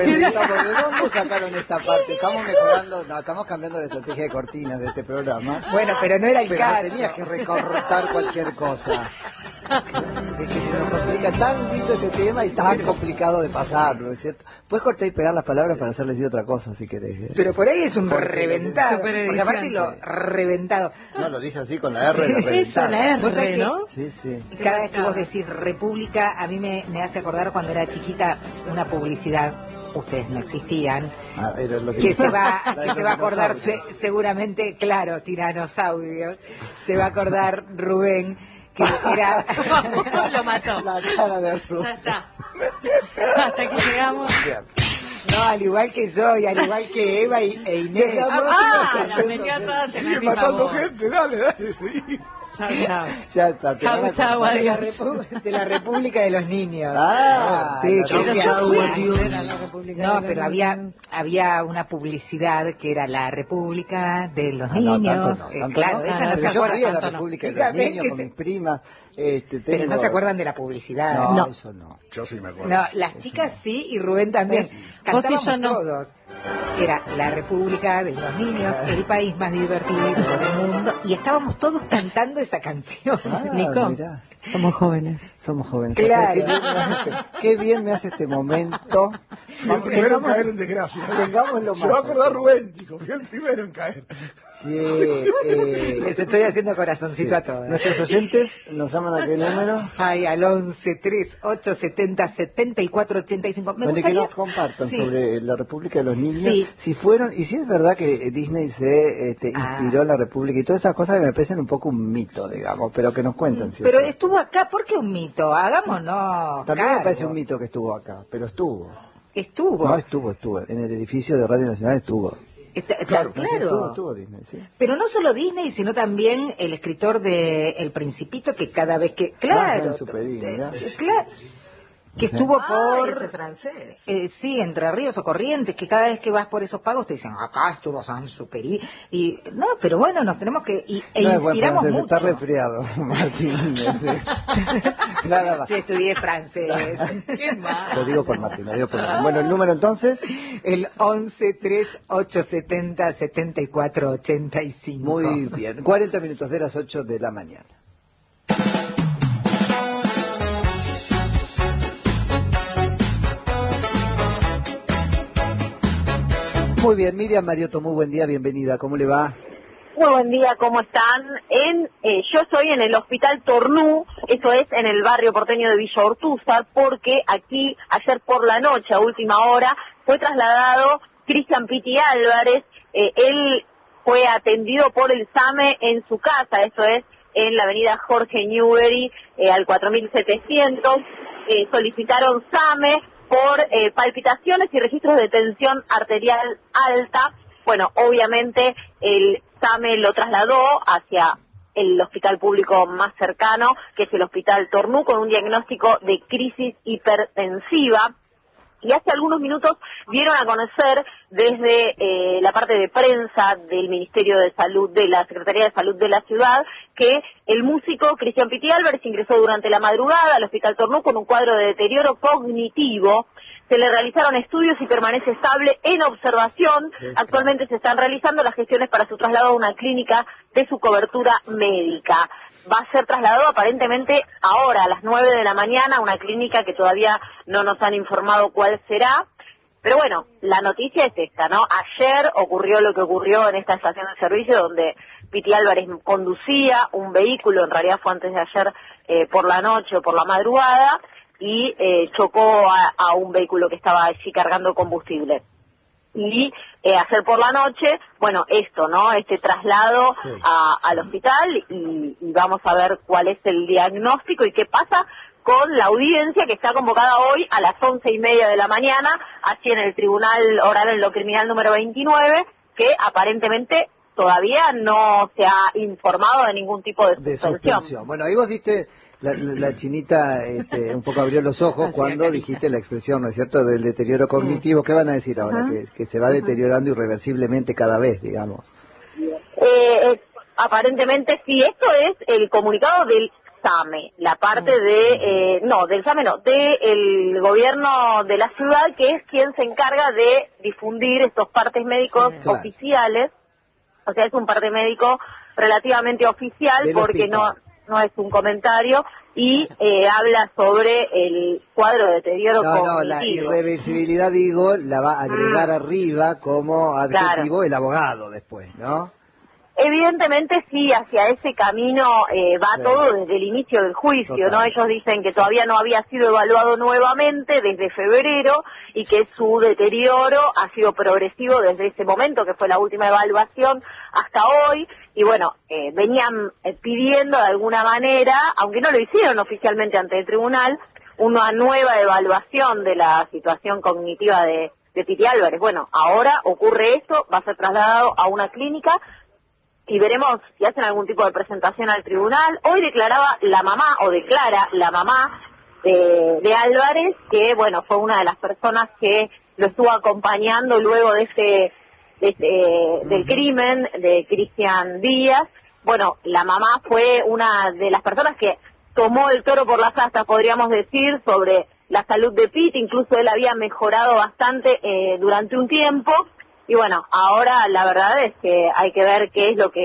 preguntamos, ¿de dónde sacaron esta parte? Estamos mejorando, no, estamos cambiando la estrategia de cortinas de este programa. Bueno, pero no era el caso. No tenías que recortar cualquier cosa. Es que se nos complica tan lindo este tema y tan complicado de pasarlo, ¿es cierto? Puedes cortar y pegar las palabras para hacerles decir otra cosa si querés. Pero por ahí es un reventado. Porque aparte lo reventado. No, lo dice así con la R de Eso, reventado. la R, ¿no? Sí, sí. Cada vez que vos decís república, a mí me hace acordar cuando era chiquita una publicidad, ustedes no existían, Era lo que se va la de a acordar Tiranosaurio. seguramente, claro, tiranosaurios, se va a acordar Rubén, que era... Lo mató. La cara de Rubén. Ya está. Hasta que llegamos. Bien. No, al igual que yo y al igual que Eva e Inés. Las metí a todas en la misma voz. dale. Chao, chao. Ya está. te van a Chau, contar. adiós. De la República de los Niños. Sí, que que decía- No, No, pero había una publicidad que era la República de los No, Niños. tanto no, Claro, no. esa Pero no se yo acuerdan. fui a la tanto no. República de Chicas, los ven Niños que con se- mis primas. Pero no tengo- se acuerdan de la publicidad. No, No. eso no. Yo sí me acuerdo. No, las chicas sí y Rubén también. Vos y Cantábamos yo no. todos. Era la República de los Niños, el país más divertido del mundo. Y estábamos todos cantando esa canción. Nico. Mirá, Somos jóvenes. somos jóvenes. Claro. Qué bien me hace este momento. Fui el primero en caer en desgracia. Tengámoslo más. Se va a acordar Rubén, dijo. Fui el primero en caer. Sí, Les estoy haciendo corazoncito a todos. Nuestros oyentes nos llaman a qué número. Ay, al 11 38 70 74 85. Me Bueno, y que gustaría... nos compartan Sí. sobre la República de los Niños. Sí. Si fueron, y si es verdad que Disney se inspiró en la República y todas esas cosas que me parecen un poco un mito, digamos, pero que nos cuentan. ¿cierto? Pero estuvo acá, ¿por qué un mito? Hagámonos También me cargo. parece un mito que estuvo acá, pero estuvo. Estuvo. No, estuvo. En el edificio de Radio Nacional estuvo. Claro. Estuvo Disney, sí. Pero no solo Disney, sino también el escritor de El Principito, que cada vez que... Claro. Juan Superini, ¿no? Claro. Que estuvo por... ese francés. Sí, Entre Ríos o Corrientes, que cada vez que vas por esos pagos te dicen, acá estuvo Sansuperi. Y no, pero bueno, nos tenemos que... No es buen inspiramos francés, mucho. está resfriado, Martín. Nada más. Sí, estudié francés. Qué mal. Lo digo por Martín, lo digo por Martín. Bueno, el número entonces, El 11 3 870 74 85. muy bien. 40 minutos de las 8 de la mañana. Muy bien, Miriam Mariotto, muy buen día, bienvenida. ¿Cómo le va? Muy buen día, ¿cómo están? Yo estoy en el Hospital Tornú, eso es en el barrio porteño de Villa Ortúzar, porque aquí, ayer por la noche, a última hora, fue trasladado Cristian Piti Álvarez. Él fue atendido por el SAME en su casa, eso es en la avenida Jorge Newbery, al 4700. Solicitaron SAME por palpitaciones y registros de tensión arterial alta. Bueno, obviamente el SAME lo trasladó hacia el hospital público más cercano, que es el Hospital Tornú, con un diagnóstico de crisis hipertensiva. Y hace algunos minutos dieron a conocer desde la parte de prensa del Ministerio de Salud, de la Secretaría de Salud de la ciudad, que el músico Cristian Piti Álvarez ingresó durante la madrugada al Hospital Tornú con un cuadro de deterioro cognitivo. Se le realizaron estudios y permanece estable en observación. Actualmente se están realizando las gestiones para su traslado a una clínica de su cobertura médica. Va a ser trasladado aparentemente ahora, a las 9 de la mañana, a una clínica que todavía no nos han informado cuál será. Pero bueno, la noticia es esta, ¿no? Ayer ocurrió lo que ocurrió en esta estación de servicio donde Piti Álvarez conducía un vehículo, en realidad fue antes de ayer por la noche o por la madrugada, y chocó a un vehículo que estaba allí cargando combustible. Y ayer por la noche, bueno, esto, ¿no? Este traslado Sí. al hospital y vamos a ver cuál es el diagnóstico y qué pasa con la audiencia que está convocada hoy a las 11:30 de la mañana, así en el Tribunal Oral en lo Criminal número 29, que aparentemente todavía no se ha informado de ningún tipo de De suspensión. suspensión. Bueno, ahí vos diste, la chinita un poco abrió los ojos cuando dijiste la expresión, ¿no es cierto?, del deterioro cognitivo. ¿Qué van a decir ahora? Que se va deteriorando irreversiblemente cada vez, digamos. Aparentemente sí, esto es el comunicado del SAME, la parte de, del SAME no, del gobierno de la ciudad, que es quien se encarga de difundir estos partes médicos oficiales. O sea, es un parte médico relativamente oficial porque no es un comentario y habla sobre el cuadro de deterioro cognitivo. No, la irreversibilidad, digo, la va a agregar arriba como adjetivo el abogado después, ¿no? Evidentemente sí, hacia ese camino va todo desde el inicio del juicio, ¿no? Ellos dicen que todavía no había sido evaluado nuevamente desde febrero y que su deterioro ha sido progresivo desde ese momento, que fue la última evaluación, hasta hoy. Y bueno, venían pidiendo de alguna manera, aunque no lo hicieron oficialmente ante el tribunal, una nueva evaluación de la situación cognitiva de Piti Álvarez. Bueno, ahora ocurre esto, va a ser trasladado a una clínica y veremos si hacen algún tipo de presentación al tribunal. Hoy declara la mamá de Álvarez, que bueno, fue una de las personas que lo estuvo acompañando luego de del crimen de Cristian Díaz. Bueno, la mamá fue una de las personas que tomó el toro por las astas, podríamos decir, sobre la salud de Piti. Incluso él había mejorado bastante durante un tiempo. Y bueno, ahora la verdad es que hay que ver qué es lo que